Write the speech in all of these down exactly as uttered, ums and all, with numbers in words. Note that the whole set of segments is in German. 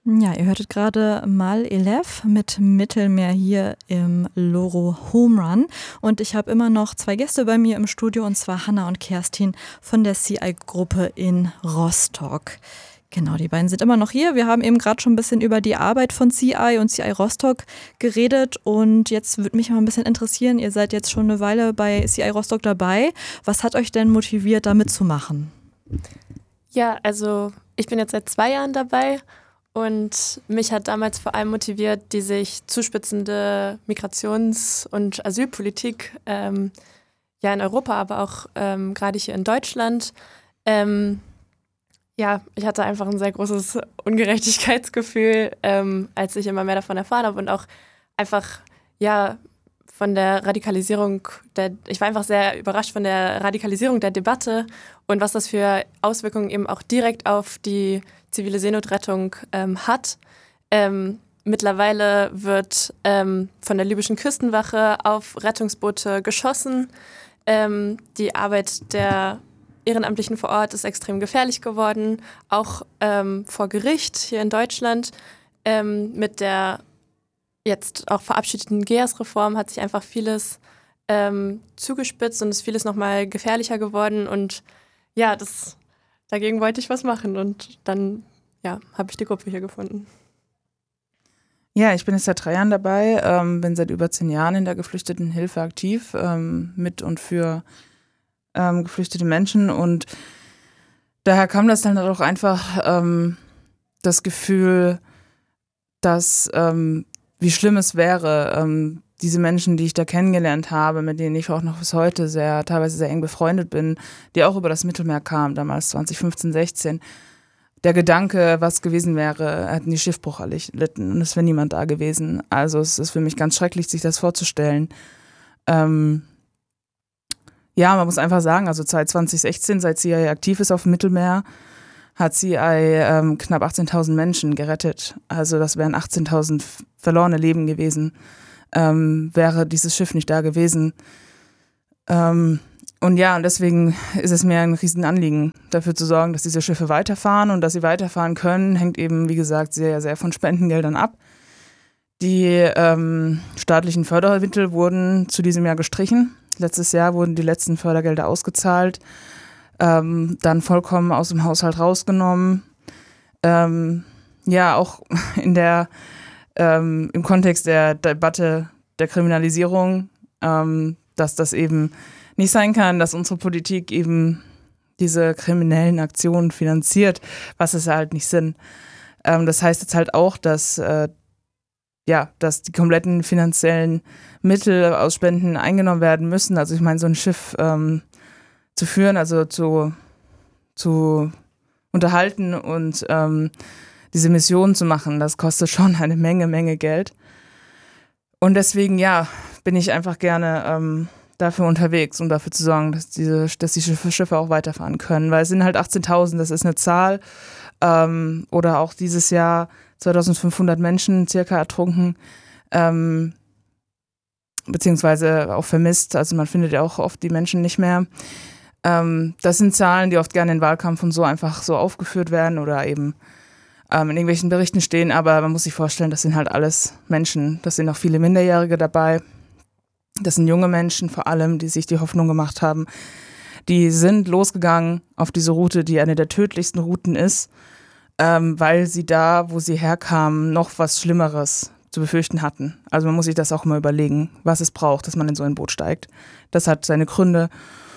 Ja, ihr hörtet gerade Mal elf mit Mittelmeer hier im Loro Home Run. Und ich habe immer noch zwei Gäste bei mir im Studio, und zwar Hanna und Kerstin von der C I-Gruppe in Rostock. Genau, die beiden sind immer noch hier. Wir haben eben gerade schon ein bisschen über die Arbeit von C I und C I Rostock geredet. Und jetzt würde mich mal ein bisschen interessieren, ihr seid jetzt schon eine Weile bei C I Rostock dabei. Was hat euch denn motiviert, da mitzumachen? Ja, also ich bin jetzt seit zwei Jahren dabei. Und mich hat damals vor allem motiviert, die sich zuspitzende Migrations- und Asylpolitik ähm, ja in Europa, aber auch ähm, gerade hier in Deutschland. Ähm, ja, ich hatte einfach ein sehr großes Ungerechtigkeitsgefühl, ähm, als ich immer mehr davon erfahren habe und auch einfach ja von der Radikalisierung, der, ich war einfach sehr überrascht von der Radikalisierung der Debatte und was das für Auswirkungen eben auch direkt auf die zivile Seenotrettung ähm, hat. Ähm, mittlerweile wird ähm, von der libyschen Küstenwache auf Rettungsboote geschossen. Ähm, die Arbeit der Ehrenamtlichen vor Ort ist extrem gefährlich geworden, auch ähm, vor Gericht hier in Deutschland. Ähm, mit der jetzt auch verabschiedeten G E A S-Reform hat sich einfach vieles ähm, zugespitzt und ist vieles nochmal gefährlicher geworden. Und ja, das, dagegen wollte ich was machen. Und dann ja, habe ich die Gruppe hier gefunden. Ja, ich bin jetzt seit drei Jahren dabei, ähm, bin seit über zehn Jahren in der Geflüchtetenhilfe aktiv, ähm, mit und für ähm, geflüchtete Menschen. Und daher kam das dann auch einfach ähm, das Gefühl, dass ähm, wie schlimm es wäre, ähm, diese Menschen, die ich da kennengelernt habe, mit denen ich auch noch bis heute sehr, teilweise sehr eng befreundet bin, die auch über das Mittelmeer kamen, damals zwanzig fünfzehn, sechzehn. Der Gedanke, was gewesen wäre, hätten die Schiffbruch erlitten und es wäre niemand da gewesen. Also es ist für mich ganz schrecklich, sich das vorzustellen. Ähm ja, man muss einfach sagen, also seit zwanzig sechzehn, seit C I aktiv ist auf dem Mittelmeer, hat C I ähm, knapp achtzehntausend Menschen gerettet. Also das wären achtzehntausend verlorene Leben gewesen, ähm, wäre dieses Schiff nicht da gewesen. Ähm, und ja, und deswegen ist es mir ein Riesenanliegen, dafür zu sorgen, dass diese Schiffe weiterfahren. Und dass sie weiterfahren können, hängt eben, wie gesagt, sehr, sehr von Spendengeldern ab. Die ähm, staatlichen Fördermittel wurden zu diesem Jahr gestrichen. Letztes Jahr wurden die letzten Fördergelder ausgezahlt. Ähm, dann vollkommen aus dem Haushalt rausgenommen. Ähm, ja, auch in der, ähm, im Kontext der Debatte der Kriminalisierung, ähm, dass das eben nicht sein kann, dass unsere Politik eben diese kriminellen Aktionen finanziert, was es halt nicht sind. Ähm, das heißt jetzt halt auch, dass, äh, ja, dass die kompletten finanziellen Mittel aus Spenden eingenommen werden müssen. Also ich meine, so ein Schiff ähm, zu führen, also zu, zu unterhalten und ähm, diese Mission zu machen, das kostet schon eine Menge, Menge Geld. Und deswegen, ja, bin ich einfach gerne ähm, dafür unterwegs, um dafür zu sorgen, dass diese, dass die Schiffe, Schiffe auch weiterfahren können. Weil es sind halt achtzehntausend, das ist eine Zahl. Ähm, oder auch dieses Jahr zweitausendfünfhundert Menschen circa ertrunken. Ähm, beziehungsweise auch vermisst. Also man findet ja auch oft die Menschen nicht mehr. Ähm, das sind Zahlen, die oft gerne in Wahlkampf und so einfach so aufgeführt werden oder eben ähm, in irgendwelchen Berichten stehen. Aber man muss sich vorstellen, das sind halt alles Menschen. Das sind auch viele Minderjährige dabei. Das sind junge Menschen vor allem, die sich die Hoffnung gemacht haben. Die sind losgegangen auf diese Route, die eine der tödlichsten Routen ist, ähm, weil sie da, wo sie herkamen, noch was Schlimmeres zu befürchten hatten. Also man muss sich das auch mal überlegen, was es braucht, dass man in so ein Boot steigt. Das hat seine Gründe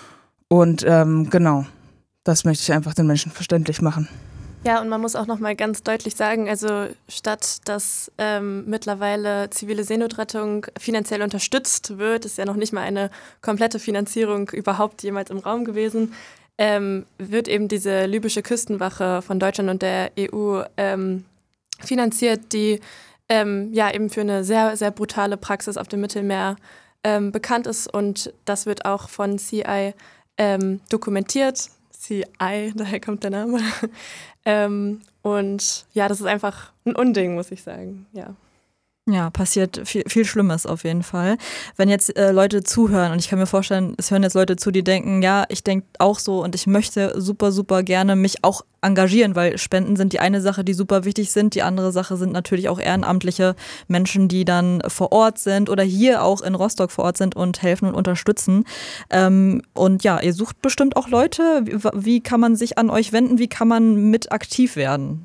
und ähm, genau, das möchte ich einfach den Menschen verständlich machen. Ja, und man muss auch noch mal ganz deutlich sagen, also statt dass ähm, mittlerweile zivile Seenotrettung finanziell unterstützt wird, ist ja noch nicht mal eine komplette Finanzierung überhaupt jemals im Raum gewesen, ähm, wird eben diese libysche Küstenwache von Deutschland und der E U ähm, finanziert, die ähm, ja eben für eine sehr, sehr brutale Praxis auf dem Mittelmeer ähm, bekannt ist. Und das wird auch von C I ähm, dokumentiert. C I, daher kommt der Name. ähm, und ja, das ist einfach ein Unding, muss ich sagen, ja. Ja, passiert viel, viel Schlimmes auf jeden Fall. Wenn jetzt äh, Leute zuhören und ich kann mir vorstellen, es hören jetzt Leute zu, die denken, ja, ich denke auch so und ich möchte super, super gerne mich auch engagieren, weil Spenden sind die eine Sache, die super wichtig sind. Die andere Sache sind natürlich auch ehrenamtliche Menschen, die dann vor Ort sind oder hier auch in Rostock vor Ort sind und helfen und unterstützen. Ähm, und ja, ihr sucht bestimmt auch Leute. Wie, wie kann man sich an euch wenden? Wie kann man mit aktiv werden?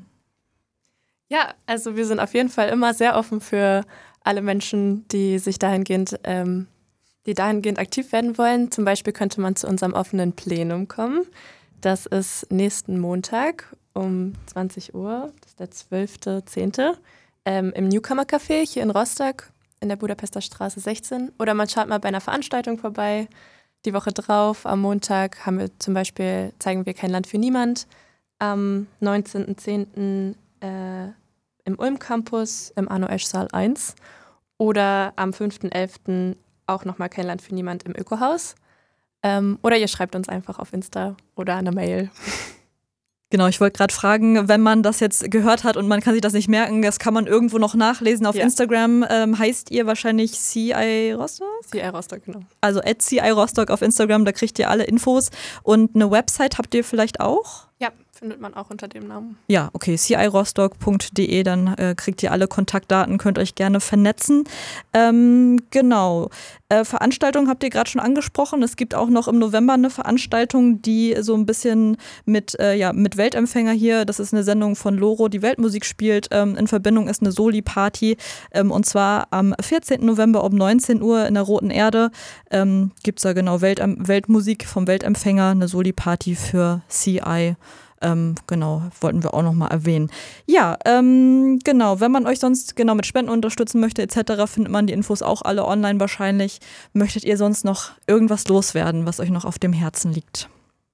Ja, also wir sind auf jeden Fall immer sehr offen für alle Menschen, die sich dahingehend, ähm, die dahingehend aktiv werden wollen. Zum Beispiel könnte man zu unserem offenen Plenum kommen. Das ist nächsten Montag um zwanzig Uhr, das ist der zwölfter zehnte Ähm, im Newcomer Café hier in Rostock in der Budapester Straße sechzehn. Oder man schaut mal bei einer Veranstaltung vorbei. Die Woche drauf, am Montag, haben wir zum Beispiel, zeigen wir Kein Land für niemand. Am neunzehnten zehnten Äh, im Ulm Campus im Arno Esch Saal eins oder am fünften elften auch nochmal Kein Land für niemand im Ökohaus. Ähm, oder ihr schreibt uns einfach auf Insta oder eine Mail. Genau, ich wollte gerade fragen, wenn man das jetzt gehört hat und man kann sich das nicht merken, das kann man irgendwo noch nachlesen. Auf ja. Instagram ähm, heißt ihr wahrscheinlich C I Rostock? C I Rostock, genau. Also at C I Rostock auf Instagram, da kriegt ihr alle Infos. Und eine Website habt ihr vielleicht auch? Ja, findet man auch unter dem Namen. Ja, okay, c i rostock punkt d e, dann äh, kriegt ihr alle Kontaktdaten, könnt euch gerne vernetzen. Ähm, genau, äh, Veranstaltungen habt ihr gerade schon angesprochen. Es gibt auch noch im November eine Veranstaltung, die so ein bisschen mit, äh, ja, mit Weltempfänger hier, das ist eine Sendung von Loro, die Weltmusik spielt, ähm, in Verbindung ist eine Soli-Party ähm, und zwar am vierzehnten November um neunzehn Uhr in der Roten Erde ähm, gibt es da genau Welt, Weltmusik vom Weltempfänger, eine Soli-Party für C I. Ähm, genau, wollten wir auch nochmal erwähnen. Ja, ähm, genau, wenn man euch sonst genau mit Spenden unterstützen möchte et cetera, findet man die Infos auch alle online wahrscheinlich. Möchtet ihr sonst noch irgendwas loswerden, was euch noch auf dem Herzen liegt?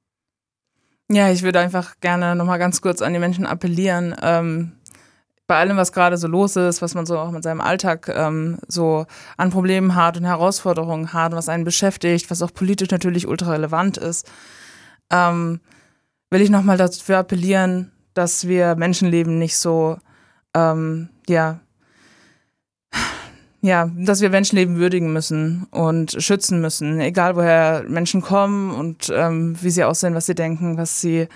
Ja, ich würde einfach gerne nochmal ganz kurz an die Menschen appellieren. Ähm, bei allem, was gerade so los ist, was man so auch mit seinem Alltag ähm, so an Problemen hat und Herausforderungen hat, was einen beschäftigt, was auch politisch natürlich ultra relevant ist, ähm, will ich nochmal dafür appellieren, dass wir Menschenleben nicht so, ähm, ja, ja, dass wir Menschenleben würdigen müssen und schützen müssen, egal woher Menschen kommen und ähm, wie sie aussehen, was sie denken, was sie